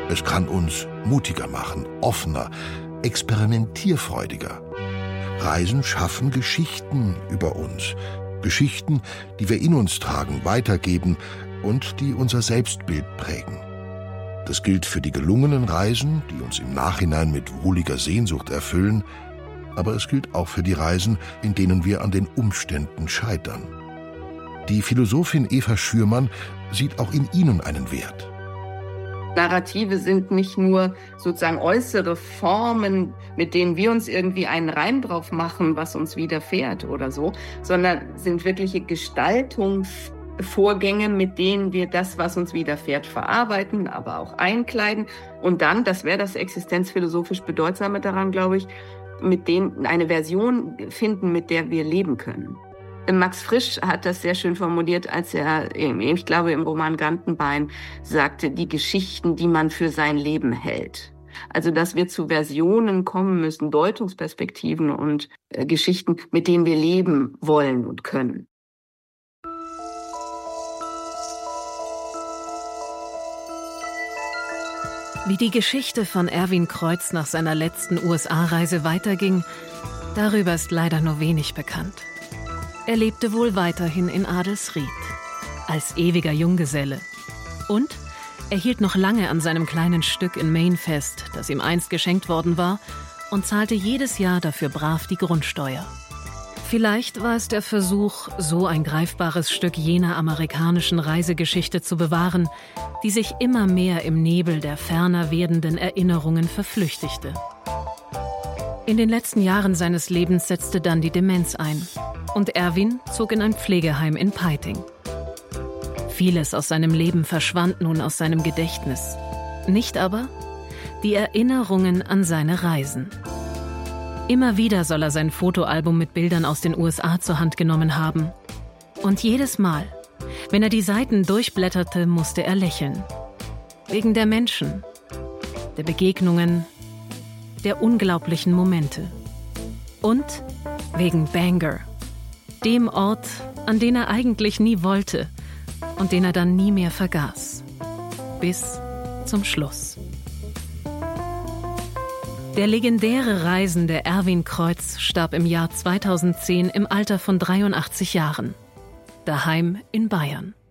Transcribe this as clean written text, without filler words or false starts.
Es kann uns mutiger machen, offener, experimentierfreudiger. Reisen schaffen Geschichten über uns. Geschichten, die wir in uns tragen, weitergeben und die unser Selbstbild prägen. Das gilt für die gelungenen Reisen, die uns im Nachhinein mit wohliger Sehnsucht erfüllen, aber es gilt auch für die Reisen, in denen wir an den Umständen scheitern. Die Philosophin Eva Schürmann sieht auch in ihnen einen Wert. Narrative sind nicht nur sozusagen äußere Formen, mit denen wir uns irgendwie einen Reim drauf machen, was uns widerfährt oder so, sondern sind wirkliche Gestaltungsvorgänge, mit denen wir das, was uns widerfährt, verarbeiten, aber auch einkleiden. Und dann, das wäre das existenzphilosophisch Bedeutsame daran, glaube ich, mit denen eine Version finden, mit der wir leben können. Max Frisch hat das sehr schön formuliert, als er, ich glaube, im Roman Gantenbein sagte, die Geschichten, die man für sein Leben hält. Also, dass wir zu Versionen kommen müssen, Deutungsperspektiven und Geschichten, mit denen wir leben wollen und können. Wie die Geschichte von Erwin Kreuz nach seiner letzten USA-Reise weiterging, darüber ist leider nur wenig bekannt. Er lebte wohl weiterhin in Adelsried, als ewiger Junggeselle. Und er hielt noch lange an seinem kleinen Stück in Maine fest, das ihm einst geschenkt worden war, und zahlte jedes Jahr dafür brav die Grundsteuer. Vielleicht war es der Versuch, so ein greifbares Stück jener amerikanischen Reisegeschichte zu bewahren, die sich immer mehr im Nebel der ferner werdenden Erinnerungen verflüchtigte. In den letzten Jahren seines Lebens setzte dann die Demenz ein und Erwin zog in ein Pflegeheim in Peiting. Vieles aus seinem Leben verschwand nun aus seinem Gedächtnis. Nicht aber die Erinnerungen an seine Reisen. Immer wieder soll er sein Fotoalbum mit Bildern aus den USA zur Hand genommen haben. Und jedes Mal, wenn er die Seiten durchblätterte, musste er lächeln. Wegen der Menschen, der Begegnungen, der unglaublichen Momente. Und wegen Bangor, dem Ort, an den er eigentlich nie wollte und den er dann nie mehr vergaß. Bis zum Schluss. Der legendäre Reisende Erwin Kreuz starb im Jahr 2010 im Alter von 83 Jahren. Daheim in Bayern.